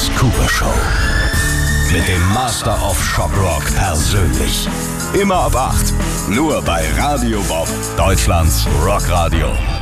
Alice Cooper Show. Mit dem Master of Shock Rock persönlich. Immer ab 8. Nur bei Radio Bob, Deutschlands Rockradio.